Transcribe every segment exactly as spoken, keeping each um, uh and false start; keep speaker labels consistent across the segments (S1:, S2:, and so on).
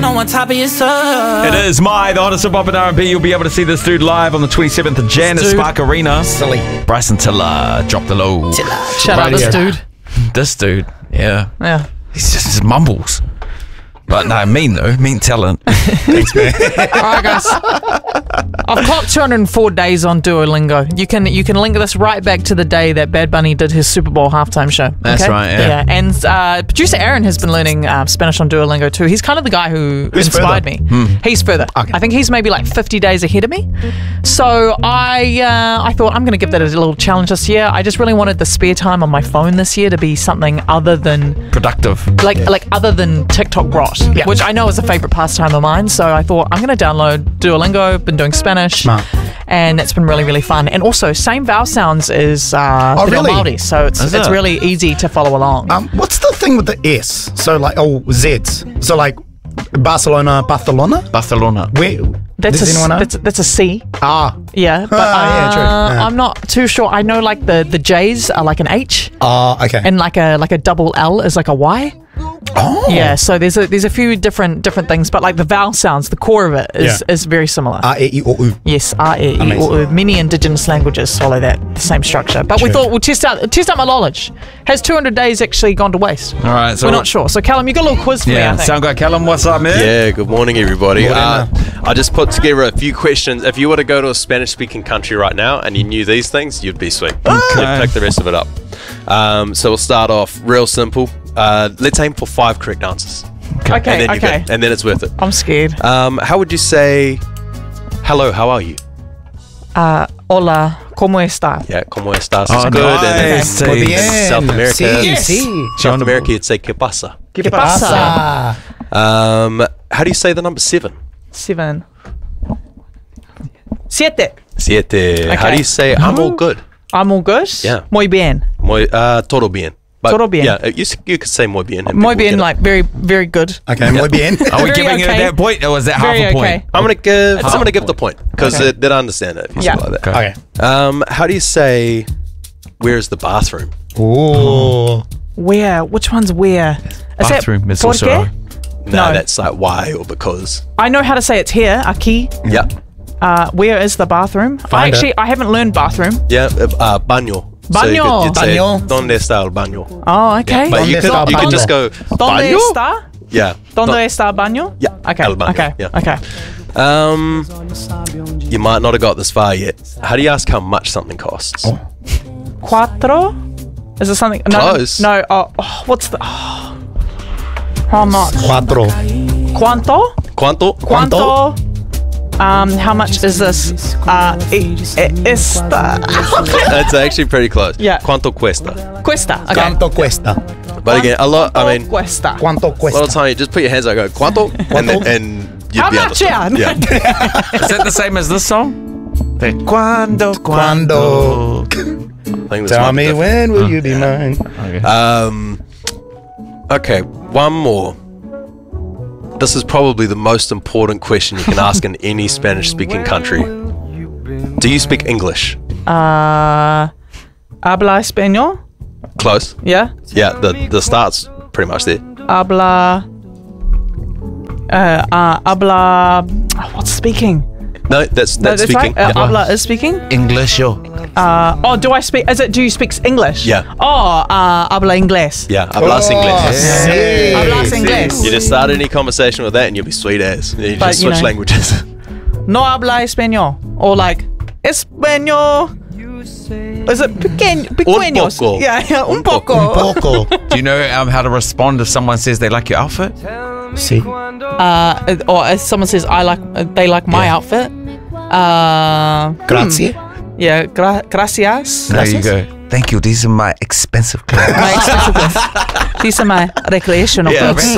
S1: know on top of your stuff.
S2: It is my, the hottest of pop and R and B. You'll be able to see this dude live on the twenty-seventh of January at Spark Arena.
S3: Silly.
S2: Bryson Tiller, drop the low.
S4: Shout out this dude.
S2: This dude, yeah.
S4: Yeah.
S2: He's just his mumbles. But no, mean though, mean talent.
S3: Thanks, man.
S4: All right, guys. I've clocked two hundred four days on Duolingo. You can you can link this right back to the day that Bad Bunny did his Super Bowl halftime show.
S2: That's
S4: okay?
S2: right, yeah.
S4: Yeah, and uh, producer Aaron has been learning uh, Spanish on Duolingo too. He's kind of the guy who
S3: Who's
S4: inspired
S3: further?
S4: me.
S2: Hmm.
S4: He's further.
S3: Okay.
S4: I think he's maybe like fifty days ahead of me. So I uh, I thought I'm going to give that a little challenge this year. I just really wanted the spare time on my phone this year to be something other than
S2: Productive.
S4: like like other than TikTok rot,
S3: Yeah.
S4: which I know is a favorite pastime of mine. So I thought I'm going to download Duolingo. Been doing Spanish,
S3: Smart.
S4: and it's been really really fun. And also same vowel sounds as uh,
S3: Oh,
S4: Te Reo
S3: really?
S4: Māori, so it's
S2: Is
S4: it's
S2: it?
S4: really easy to follow along.
S3: Um, what's the thing with the S? So like, oh, Z's. So like, Barcelona, Barcelona.
S2: Barcelona.
S3: Where?
S4: that's
S3: does
S4: a
S3: anyone know?
S4: that's, that's a C.
S3: Ah.
S4: Yeah, but
S3: Ah, yeah, true.
S4: uh,
S3: Yeah.
S4: I'm not too sure. I know like the the J's are like an H,
S3: Ah. Okay.
S4: and like a like a double L is like a Y.
S3: oh.
S4: Yeah, so there's a there's a few different different things, but like the vowel sounds, the core of it is
S3: Yeah.
S4: is very similar.
S3: A, E, I, O, U.
S4: Yes, R, E, E,
S3: Amazing.
S4: O, U. Many indigenous languages follow that same structure. But we
S3: True.
S4: thought we'll test out test out my knowledge. Has two hundred days actually gone to waste?
S2: All right, so
S4: We're not sure. So Callum, you got a little quiz for me, I
S2: Yeah,
S4: think.
S2: sound guy Callum, what's up, man?
S5: Yeah, good morning, everybody.
S3: Morning.
S5: Uh, I just put together a few questions. If you were to go to a Spanish-speaking country right now and you knew these things, you'd be sweet. You'd pick the rest of it up. Um, so we'll start off real simple. Uh, let's aim for five correct answers.
S4: Okay,
S5: and then you
S4: okay.
S5: get, and then it's worth it.
S4: I'm scared.
S5: Um, how would you say, hello, how are you?
S4: Uh, hola, ¿cómo está?
S5: Yeah, como estás?
S2: Oh,
S5: It's good. And
S2: nice.
S5: in-
S3: Muy
S5: in
S3: bien.
S5: South America,
S3: Sí,
S4: Yes.
S3: sí.
S5: South America, you'd say que pasa.
S4: ¿Qué pasa?
S5: Um, how do you say the number seven?
S4: Seven. Siete.
S5: Siete. How
S4: Okay.
S5: do you say I'm all good?
S4: I'm all good.
S5: Yeah.
S4: Muy bien.
S5: Muy, uh, todo bien. But
S4: Todo bien.
S5: Yeah, uh, you, s- you could say muy bien. and
S4: Muy
S5: people
S4: bien,
S5: get it.
S4: like very, very good.
S3: Okay. Muy bien.
S2: Are we
S4: Very
S2: giving
S4: okay.
S2: it that point, or is that
S4: Very
S2: half a
S4: okay.
S2: point?
S5: I'm gonna give.
S4: It's
S5: I'm
S4: a
S5: gonna give the point because
S4: Okay.
S5: they I understand it if you
S4: Yeah.
S5: say it like that.
S3: Okay.
S5: Um, how do you say? Where's the bathroom?
S3: Ooh.
S4: Where? Which one's where? Is that
S2: Bathroom is
S4: por
S2: also...
S4: qué?
S5: No,
S4: No.
S5: that's like why or because.
S4: I know how to say it's here, aquí.
S5: Yeah,
S4: Uh, where is the bathroom? I
S3: Find it.
S4: actually, I haven't learned bathroom.
S5: yeah. Uh, uh, baño. So you
S4: Baño.
S5: could, you'd say,
S3: Baño.
S5: ¿Dónde está el baño?
S4: Oh, okay.
S5: But you
S3: ¿Dónde
S5: could,
S3: está
S5: you could
S3: baño?
S5: just go.
S4: ¿Dónde
S5: ¿Baño?
S4: está?
S5: Yeah.
S4: ¿Dónde
S5: No-
S4: está el baño?
S5: Yeah,
S4: Okay.
S5: el baño,
S4: Okay.
S5: yeah.
S4: Okay.
S5: Um, you might not have got this far yet. How do you ask how much something costs?
S3: Oh.
S4: Cuatro? Is it something? No.
S5: Close.
S4: No. Oh, oh, what's the? Oh, how much?
S3: Cuatro.
S4: Cuánto?
S5: ¿Cuánto?
S4: Cuánto? Um, how much is this? Uh, i- i- esta.
S5: That's actually pretty close.
S4: Yeah.
S5: ¿Cuánto cuesta?
S4: Cuesta. Okay.
S3: ¿Cuánto cuesta?
S5: But again, a lot. I mean,
S4: Cuesta.
S3: ¿Cuánto
S5: a lot of
S3: cuesta?
S5: time you just put your hands out, and go ¿cuánto? And then, and you'd
S4: How
S5: be
S4: much,
S5: understood.
S4: yeah?
S5: Yeah.
S2: Is that the same as this song? The Cuando,
S3: Cuando.
S5: I think this
S3: Tell
S5: might be
S3: me
S5: different.
S3: when will you be mine?
S5: Um. Okay, one more. This is probably the most important question you can ask in any Spanish-speaking country. Do you speak English?
S4: Uh, habla español?
S5: Close.
S4: Yeah.
S5: Yeah, the the start's pretty much there.
S4: Habla. Uh, uh, habla. oh, what's speaking?
S5: No, that's
S4: No,
S5: that's
S4: that's
S5: speaking.
S4: right. Uh,
S5: Yeah.
S4: Habla is speaking.
S2: English, yo.
S4: Uh, oh, do I speak? Is it? Do you speak English?
S5: Yeah.
S4: Oh, uh, habla inglés.
S5: Yeah, hablas
S3: Oh,
S5: inglés.
S3: sí.
S4: Hablas inglés.
S5: You just start any conversation with that and you'll be sweet as. You
S4: But,
S5: just
S4: you
S5: switch
S4: know.
S5: languages.
S4: No habla español. Or like español. Is it pequeño? Pequeños?
S5: poco.
S4: Yeah, yeah, un
S5: Un poco.
S4: poco.
S3: Poco.
S2: Do you know um, how to respond if someone says they like your outfit?
S3: Sí.
S4: Uh, or if someone says I like, uh, they like my
S2: Yeah.
S4: outfit. Uh,
S3: Grazie.
S4: yeah, gra- gracias.
S2: There you go. Thank you. These are my expensive clothes.
S4: My expensive clothes. These are my recreational
S2: yeah,
S4: clothes.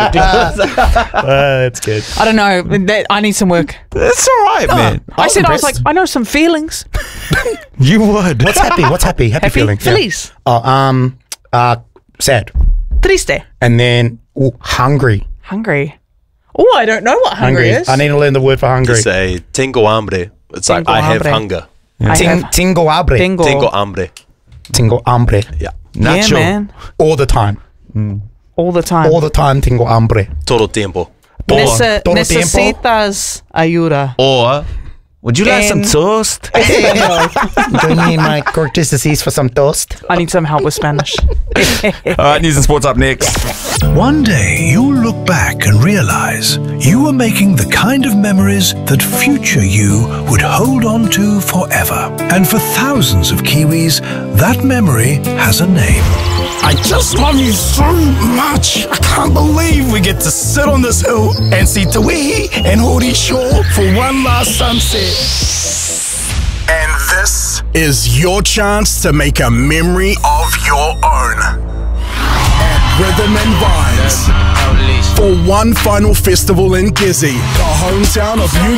S3: Uh, that's good.
S4: I don't know. That, I need some work.
S2: It's all right, man.
S4: I said I was
S3: impressed.
S4: like, I know some feelings.
S2: You would.
S3: What's happy? What's happy? Happy,
S4: Happy?
S3: feeling. Yeah.
S4: Feliz.
S3: Oh, um, uh, sad.
S4: Triste.
S3: And then ooh, hungry.
S4: Hungry. Oh, I don't know what hungry,
S3: Hungry.
S4: is.
S3: I need to learn the word for hungry.
S5: You say tengo hambre. It's like
S4: Tengo
S5: I have
S4: hambre.
S5: hunger.
S4: I
S3: Ting,
S4: have
S3: tingo abre.
S4: Tengo.
S5: Tengo hambre.
S3: Tingo hambre.
S5: Yeah.
S4: Yeah,
S2: Nacho.
S4: man.
S3: All the time.
S4: All the time.
S3: All the time, tingo hambre.
S5: Todo tiempo.
S4: Nece-
S3: Todo
S4: necesitas ayuda.
S2: Or would you like some
S4: And-
S2: toast?
S3: Do you need my courtesies for some toast?
S4: I need some help with Spanish.
S2: All right, news and sports up next.
S1: One day you'll look back and realize you were making the kind of memories that future you would hold on to forever. And for thousands of Kiwis, that memory has a name.
S6: I just love you so much. I can't believe we get to sit on this hill and see Te Wehi and Hori Shore for one last sunset. And this is your chance to make a memory of your own. At Rhythm and Vines. For one final festival in Gizzy, the hometown of you